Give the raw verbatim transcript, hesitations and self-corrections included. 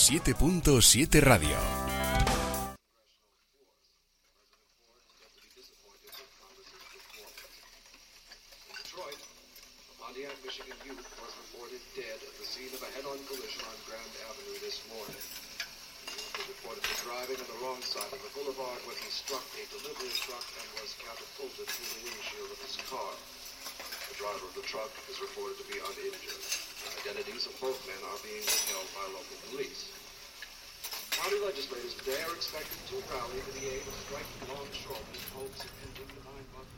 siete punto siete Radio. Pontiac, Michigan youth was reported dead at the scene of a head-on collision on Grand Avenue this morning. The youth was reportedly driving on the wrong side of the boulevard when he struck a delivery truck and was catapulted through the windshield of his car. The driver of the truck is reported to be uninjured. The identities of both men are being withheld by local police. County legislators today are expected to rally to the aid of striking longshoremen in hopes of ending the nine-month